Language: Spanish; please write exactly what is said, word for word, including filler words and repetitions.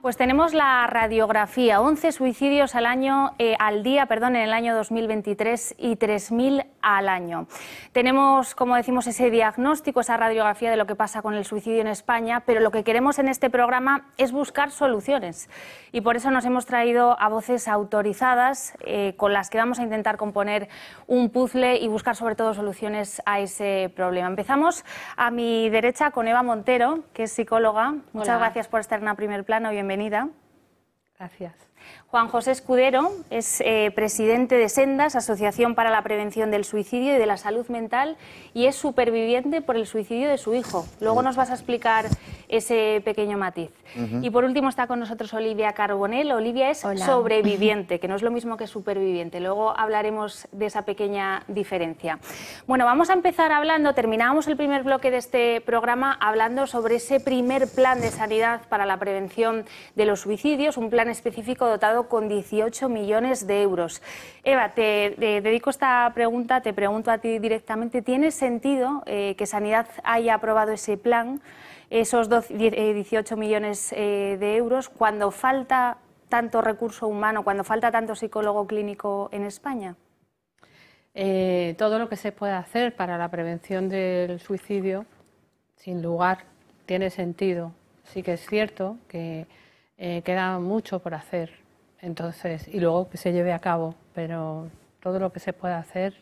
Pues tenemos la radiografía, once suicidios al año, eh, al día, perdón, en el año dos mil veintitrés y tres mil al año. Tenemos, como decimos, ese diagnóstico, esa radiografía de lo que pasa con el suicidio en España, pero lo que queremos en este programa es buscar soluciones. Y por eso nos hemos traído a voces autorizadas eh, con las que vamos a intentar componer un puzzle y buscar sobre todo soluciones a ese problema. Empezamos a mi derecha con Eva Montero, que es psicóloga. Muchas Hola. gracias por estar en A Primer Plano. Bienvenida. Gracias. Juan José Escudero es eh, presidente de Sendas, Asociación para la Prevención del Suicidio y de la Salud Mental, y es superviviente por el suicidio de su hijo. Luego nos vas a explicar ese pequeño matiz. Uh-huh. Y por último está con nosotros Olivia Carbonell. Olivia es Hola. sobreviviente, que no es lo mismo que superviviente. Luego hablaremos de esa pequeña diferencia. Bueno, vamos a empezar hablando, terminábamos el primer bloque de este programa hablando sobre ese primer plan de sanidad para la prevención de los suicidios, un plan específico dotado con dieciocho millones de euros. Eva, te, te dedico esta pregunta, te pregunto a ti directamente, ¿tiene sentido eh, que Sanidad haya aprobado ese plan, esos dieciocho millones eh, de euros, cuando falta tanto recurso humano, cuando falta tanto psicólogo clínico en España? Eh, todo lo que se puede hacer para la prevención del suicidio, sin lugar, tiene sentido. Sí que es cierto que eh, queda mucho por hacer. Entonces, y luego que se lleve a cabo, pero todo lo que se puede hacer